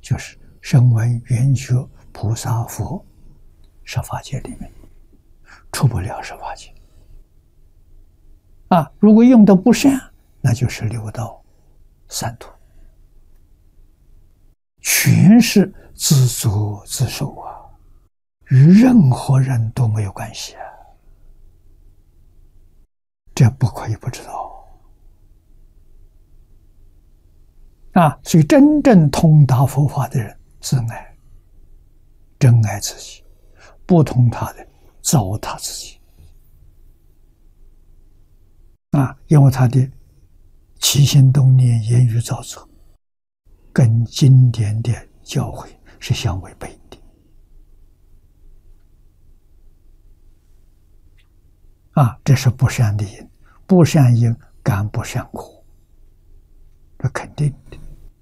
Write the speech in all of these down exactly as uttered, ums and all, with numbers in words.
就是声闻缘觉菩萨佛十法界里面，出不了十法界。啊，如果用的不善，那就是六道三途，全是自作自受啊，与任何人都没有关系啊。这不可以不知道啊！所以真正通达佛法的人，自爱，真爱自己；不通他的，糟蹋自己啊！因为他的起心动念、言语造作，跟经典的教诲是相违背的啊！这是不善的因，不善因感不善果，这肯定的。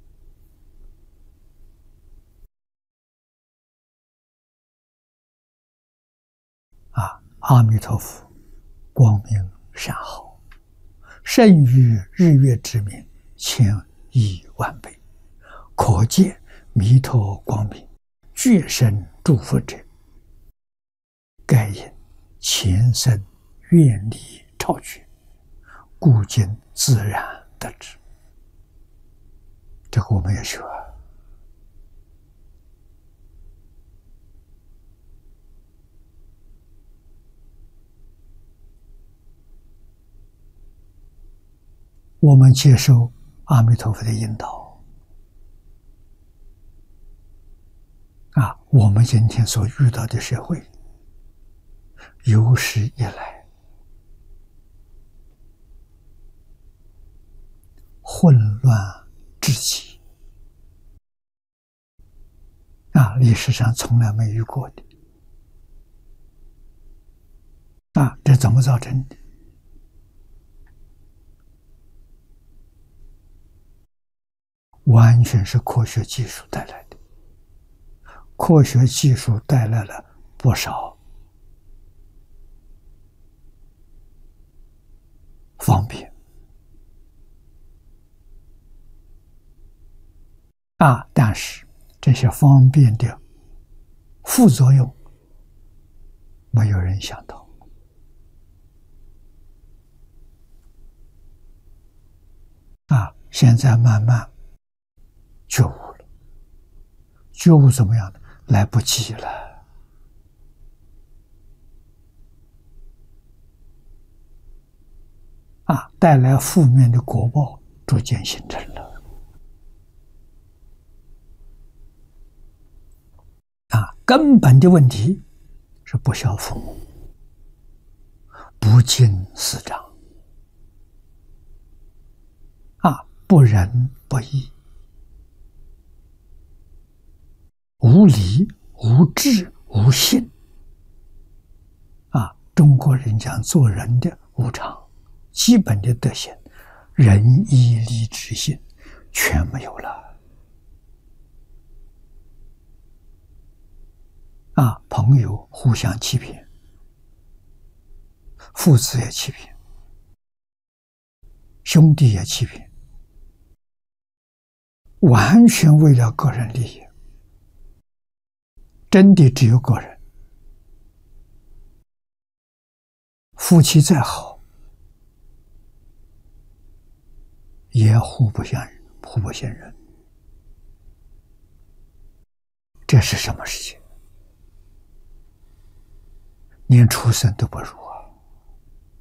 啊，阿弥陀佛，光明善好，胜于日月之明，千亿万倍。可见弥陀光明，具身诸佛者，盖因前生愿力超绝，故今自然得之。这个我们也学啊。我们接受阿弥陀佛的引导啊，我们今天所遇到的社会，有史以来混乱至极啊，历史上从来没遇过的啊，这怎么造成的？完全是科学技术带来的，科学技术带来了不少方便啊，但是这些方便的副作用，没有人想到啊，现在慢慢觉悟了，觉悟怎么样呢？来不及了啊，带来负面的果报逐渐形成了啊，根本的问题是不孝父母，不敬师长啊，不仁不义，无理无智无信啊！中国人讲做人的无常，基本的德行，仁义礼智信全没有了啊！朋友互相欺骗，父子也欺骗，兄弟也欺骗，完全为了个人利益。真的只有个人，夫妻再好，也互不相认，互不信任。这是什么事情？连畜生都不如啊！